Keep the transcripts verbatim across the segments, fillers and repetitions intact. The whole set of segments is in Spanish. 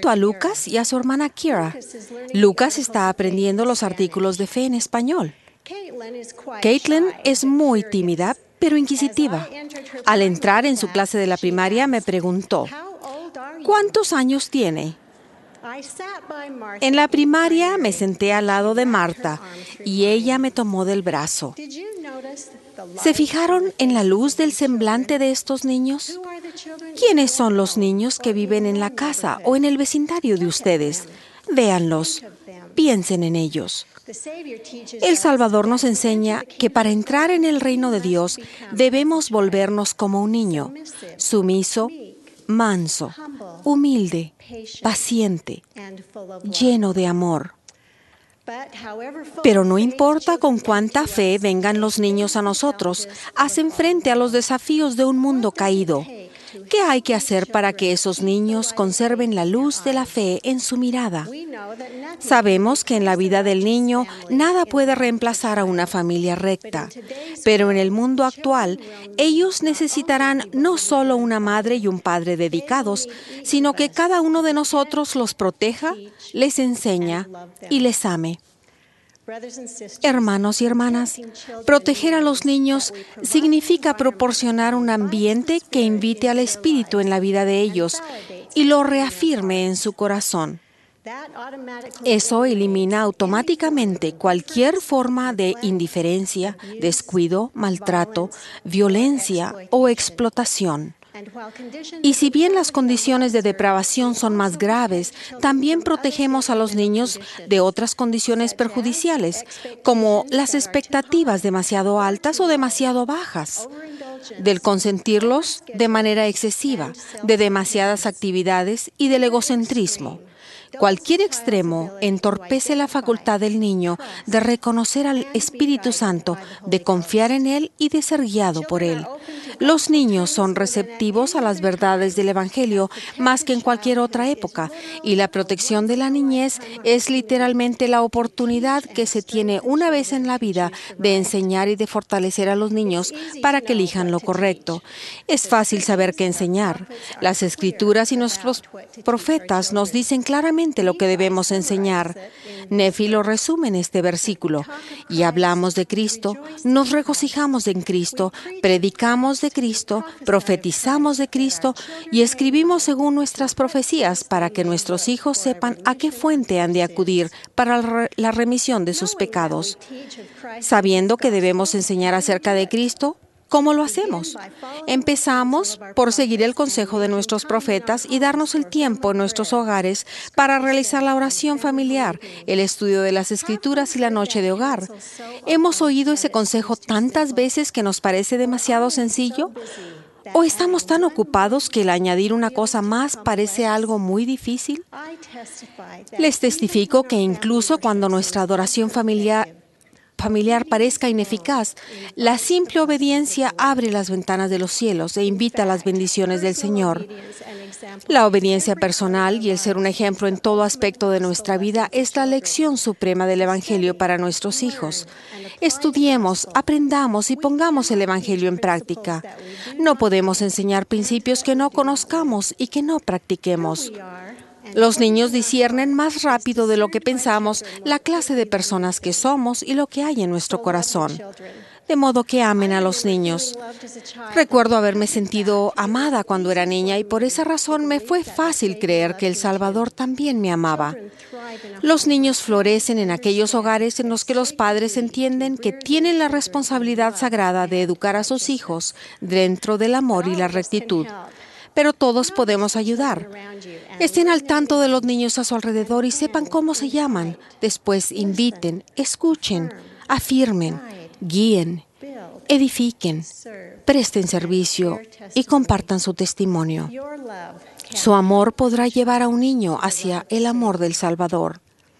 junto a Lucas y a su hermana Kira. Lucas está aprendiendo los artículos de fe en español. Caitlin es muy tímida, pero inquisitiva. Al entrar en su clase de la primaria, me preguntó, ¿cuántos años tiene? En la primaria me senté al lado de Marta y ella me tomó del brazo. ¿Se fijaron en la luz del semblante de estos niños? ¿Quiénes son los niños que viven en la casa o en el vecindario de ustedes? Véanlos, piensen en ellos. El Salvador nos enseña que para entrar en el reino de Dios debemos volvernos como un niño, sumiso, manso, humilde, paciente, lleno de amor. Pero no importa con cuánta fe vengan los niños a nosotros, hacen frente a los desafíos de un mundo caído. ¿Qué hay que hacer para que esos niños conserven la luz de la fe en su mirada? Sabemos que en la vida del niño nada puede reemplazar a una familia recta, pero en el mundo actual ellos necesitarán no solo una madre y un padre dedicados, sino que cada uno de nosotros los proteja, les enseña y les ame. Hermanos y hermanas, proteger a los niños significa proporcionar un ambiente que invite al Espíritu en la vida de ellos y lo reafirme en su corazón. Eso elimina automáticamente cualquier forma de indiferencia, descuido, maltrato, violencia o explotación. Y si bien las condiciones de depravación son más graves, también protegemos a los niños de otras condiciones perjudiciales, como las expectativas demasiado altas o demasiado bajas, del consentirlos de manera excesiva, de demasiadas actividades y del egocentrismo. Cualquier extremo entorpece la facultad del niño de reconocer al Espíritu Santo, de confiar en Él y de ser guiado por Él. Los niños son receptivos a las verdades del Evangelio más que en cualquier otra época, y la protección de la niñez es literalmente la oportunidad que se tiene una vez en la vida de enseñar y de fortalecer a los niños para que elijan lo correcto. Es fácil saber qué enseñar. Las Escrituras y nuestros profetas nos dicen claramente lo que debemos enseñar. Nefi lo resume en este versículo. Y hablamos de Cristo, nos regocijamos en Cristo, predicamos de Cristo, profetizamos de Cristo y escribimos según nuestras profecías para que nuestros hijos sepan a qué fuente han de acudir para la remisión de sus pecados. Sabiendo que debemos enseñar acerca de Cristo, ¿cómo lo hacemos? Empezamos por seguir el consejo de nuestros profetas y darnos el tiempo en nuestros hogares para realizar la oración familiar, el estudio de las Escrituras y la noche de hogar. ¿Hemos oído ese consejo tantas veces que nos parece demasiado sencillo? ¿O estamos tan ocupados que el añadir una cosa más parece algo muy difícil? Les testifico que incluso cuando nuestra adoración familiar familiar parezca ineficaz, la simple obediencia abre las ventanas de los cielos e invita a las bendiciones del Señor. La obediencia personal y el ser un ejemplo en todo aspecto de nuestra vida es la lección suprema del Evangelio para nuestros hijos. Estudiemos, aprendamos y pongamos el Evangelio en práctica. No podemos enseñar principios que no conozcamos y que no practiquemos. Los niños disciernen más rápido de lo que pensamos la clase de personas que somos y lo que hay en nuestro corazón. De modo que amen a los niños. Recuerdo haberme sentido amada cuando era niña y por esa razón me fue fácil creer que el Salvador también me amaba. Los niños florecen en aquellos hogares en los que los padres entienden que tienen la responsabilidad sagrada de educar a sus hijos dentro del amor y la rectitud. Pero todos podemos ayudar. Estén al tanto de los niños a su alrededor y sepan cómo se llaman. Después inviten, escuchen, afirmen, guíen, edifiquen, presten servicio y compartan su testimonio. Su amor podrá llevar a un niño hacia el amor del Salvador.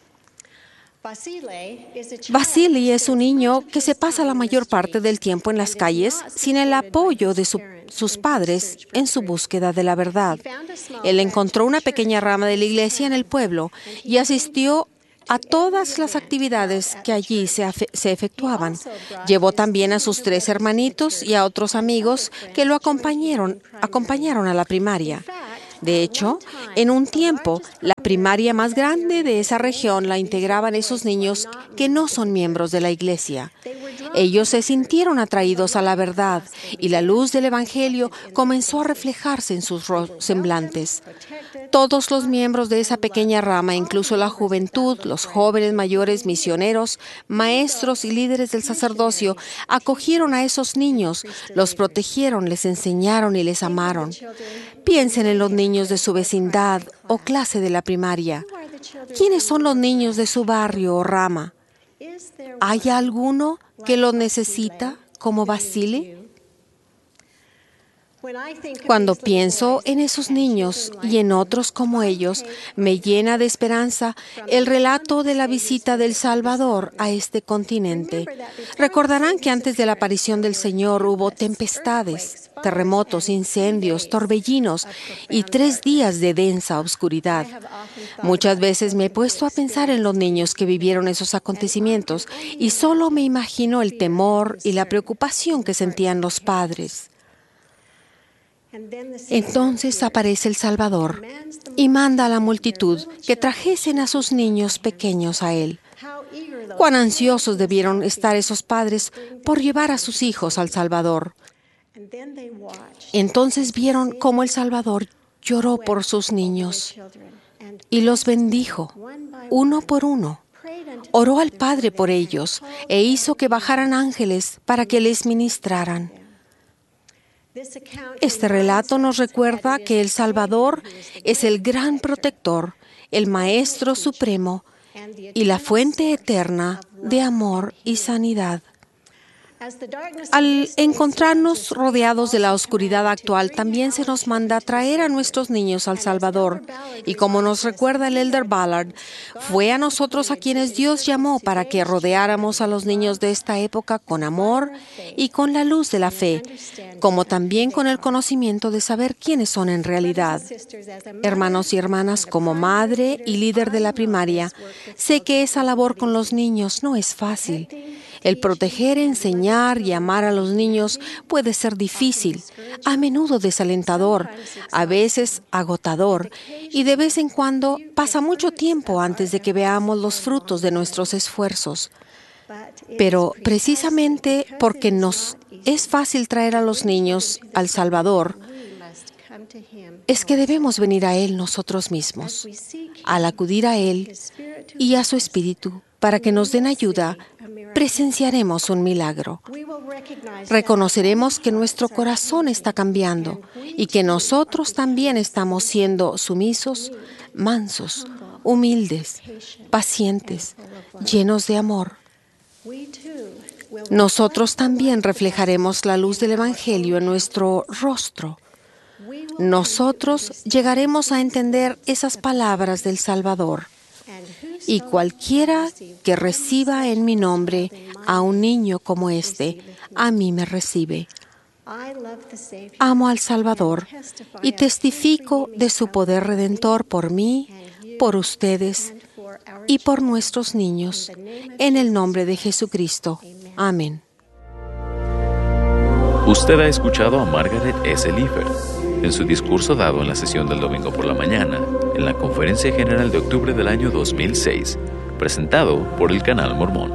Vasily es un niño que se pasa la mayor parte del tiempo en las calles sin el apoyo de su, sus padres en su búsqueda de la verdad. Él encontró una pequeña rama de la iglesia en el pueblo y asistió a todas las actividades que allí se, se efectuaban. Llevó también a sus tres hermanitos y a otros amigos que lo acompañaron, acompañaron a la primaria. De hecho, en un tiempo, la primaria más grande de esa región la integraban esos niños que no son miembros de la iglesia. Ellos se sintieron atraídos a la verdad y la luz del Evangelio comenzó a reflejarse en sus semblantes. Todos los miembros de esa pequeña rama, incluso la juventud, los jóvenes mayores, misioneros, maestros y líderes del sacerdocio, acogieron a esos niños, los protegieron, les enseñaron y les amaron. Piensen en los niños de su vecindad o clase de la primaria. ¿Quiénes son los niños de su barrio o rama? ¿Hay alguno que los necesita como Basile? Cuando pienso en esos niños y en otros como ellos, me llena de esperanza el relato de la visita del Salvador a este continente. Recordarán que antes de la aparición del Señor hubo tempestades, terremotos, incendios, torbellinos y tres días de densa oscuridad. Muchas veces me he puesto a pensar en los niños que vivieron esos acontecimientos y solo me imagino el temor y la preocupación que sentían los padres. Entonces aparece el Salvador y manda a la multitud que trajesen a sus niños pequeños a Él. Cuán ansiosos debieron estar esos padres por llevar a sus hijos al Salvador. Entonces vieron cómo el Salvador lloró por sus niños y los bendijo, uno por uno. Oró al Padre por ellos e hizo que bajaran ángeles para que les ministraran. Este relato nos recuerda que el Salvador es el gran protector, el Maestro Supremo y la fuente eterna de amor y sanidad. Al encontrarnos rodeados de la oscuridad actual, también se nos manda traer a nuestros niños al Salvador. Y como nos recuerda el Elder Ballard, fue a nosotros a quienes Dios llamó para que rodeáramos a los niños de esta época con amor y con la luz de la fe, como también con el conocimiento de saber quiénes son en realidad. Hermanos y hermanas, como madre y líder de la primaria, sé que esa labor con los niños no es fácil. El proteger, enseñar y amar a los niños puede ser difícil, a menudo desalentador, a veces agotador, y de vez en cuando pasa mucho tiempo antes de que veamos los frutos de nuestros esfuerzos. Pero precisamente porque nos es fácil traer a los niños al Salvador, es que debemos venir a Él nosotros mismos, al acudir a Él y a su Espíritu para que nos den ayuda. Presenciaremos un milagro. Reconoceremos que nuestro corazón está cambiando y que nosotros también estamos siendo sumisos, mansos, humildes, pacientes, llenos de amor. Nosotros también reflejaremos la luz del Evangelio en nuestro rostro. Nosotros llegaremos a entender esas palabras del Salvador. Y cualquiera que reciba en mi nombre a un niño como este, a mí me recibe. Amo al Salvador y testifico de su poder redentor por mí, por ustedes y por nuestros niños, en el nombre de Jesucristo. Amén. Usted ha escuchado a Margaret S. Liefeld en su discurso dado en la sesión del domingo por la mañana, en la Conferencia General de octubre del año dos mil seis, presentado por el Canal Mormón.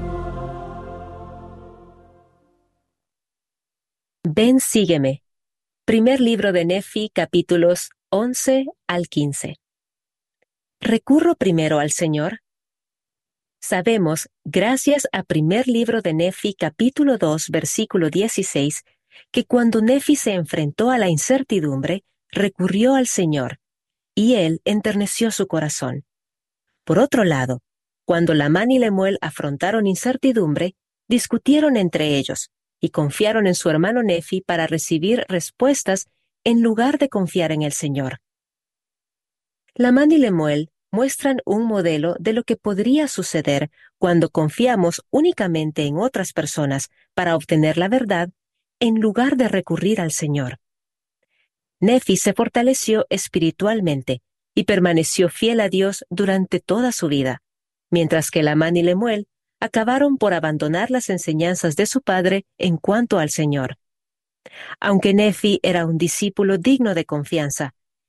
Ven, sígueme. Primer libro de Nefi, capítulos once al quince. ¿Recurro primero al Señor? Sabemos, gracias a primer libro de Nefi, capítulo dos, versículo dieciséis, que cuando Nefi se enfrentó a la incertidumbre, recurrió al Señor, y Él enterneció su corazón. Por otro lado, cuando Lamán y Lemuel afrontaron incertidumbre, discutieron entre ellos, y confiaron en su hermano Nefi para recibir respuestas en lugar de confiar en el Señor. Lamán y Lemuel muestran un modelo de lo que podría suceder cuando confiamos únicamente en otras personas para obtener la verdad, en lugar de recurrir al Señor. Nefi se fortaleció espiritualmente y permaneció fiel a Dios durante toda su vida, mientras que Lamán y Lemuel acabaron por abandonar las enseñanzas de su padre en cuanto al Señor. Aunque Nefi era un discípulo digno de confianza,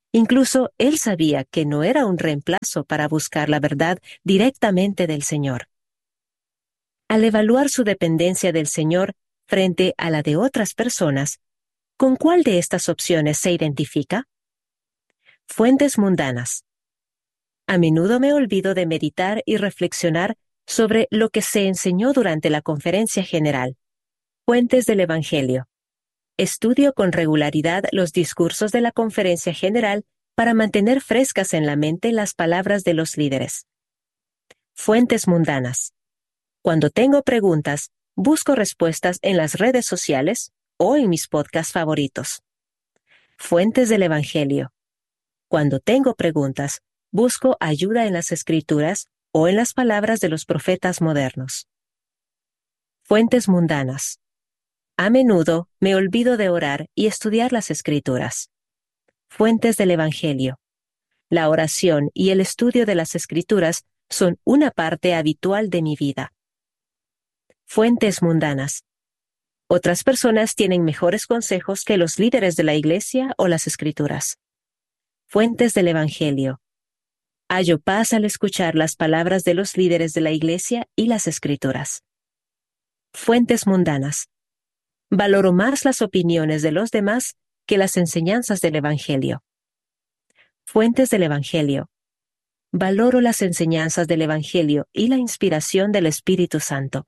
Incluso él sabía que no era un reemplazo para buscar la verdad directamente del Señor. Al evaluar su dependencia del Señor frente a la de otras personas, ¿con cuál de estas opciones se identifica? Fuentes mundanas. A menudo me olvido de meditar y reflexionar sobre lo que se enseñó durante la conferencia general. Fuentes del Evangelio. Estudio con regularidad los discursos de la conferencia general para mantener frescas en la mente las palabras de los líderes. Fuentes mundanas. Cuando tengo preguntas, busco respuestas en las redes sociales o en mis podcasts favoritos. Fuentes del Evangelio. Cuando tengo preguntas, busco ayuda en las Escrituras o en las palabras de los profetas modernos. Fuentes mundanas. A menudo me olvido de orar y estudiar las Escrituras. Fuentes del Evangelio. La oración y el estudio de las Escrituras son una parte habitual de mi vida. Fuentes mundanas. Otras personas tienen mejores consejos que los líderes de la Iglesia o las Escrituras. Fuentes del Evangelio. Hallo paz al escuchar las palabras de los líderes de la Iglesia y las Escrituras. Fuentes mundanas. Valoro más las opiniones de los demás que las enseñanzas del Evangelio. Fuentes del Evangelio. Valoro las enseñanzas del Evangelio y la inspiración del Espíritu Santo.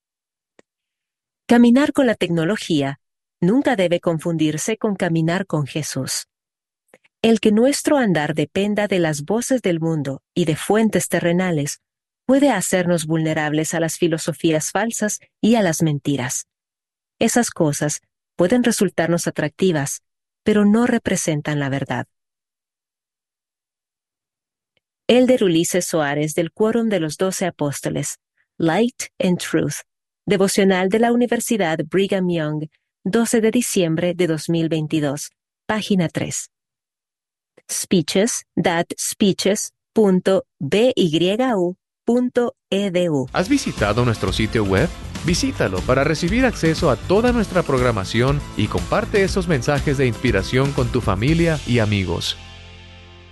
Caminar con la tecnología nunca debe confundirse con caminar con Jesús. El que nuestro andar dependa de las voces del mundo y de fuentes terrenales puede hacernos vulnerables a las filosofías falsas y a las mentiras. Esas cosas pueden resultarnos atractivas, pero no representan la verdad. Elder Ulises Soares del Quórum de los Doce Apóstoles, Light and Truth, devocional de la Universidad Brigham Young, doce de diciembre de dos mil veintidós, página tres. speeches punto speeches punto b y u punto e d u. ¿Has visitado nuestro sitio web? Visítalo para recibir acceso a toda nuestra programación y comparte esos mensajes de inspiración con tu familia y amigos.